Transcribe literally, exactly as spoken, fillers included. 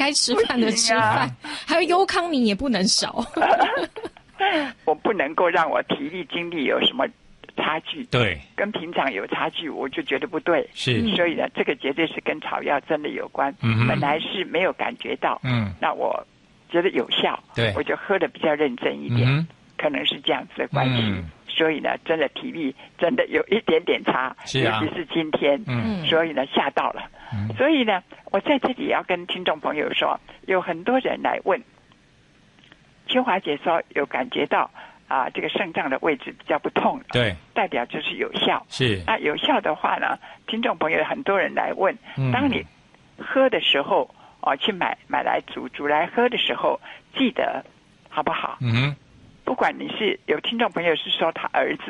该吃饭的吃饭，啊、还有优康明也不能少。 我不能够让我体力精力有什么差距， 对， 跟平常有差距，我就觉得不对。 是， 所以呢，这个绝对是跟草药真的有关。嗯，本来是没有感觉到，嗯，那我觉得有效， 对， 我就喝得比较认真一点，嗯、可能是这样子的关系。嗯、所以呢，真的体力真的有一点点差， 是啊、 尤其是今天，嗯，所以呢吓到了。嗯、所以呢，我在这里要跟听众朋友说，有很多人来问，秋华姐说有感觉到。啊，这个肾脏的位置比较不痛， 对， 代表就是有效。 是， 那有效的话呢，听众朋友很多人来问，嗯、当你喝的时候，哦，去买买来煮煮来喝的时候，记得好不好？嗯哼，不管你是有听众朋友是说他儿子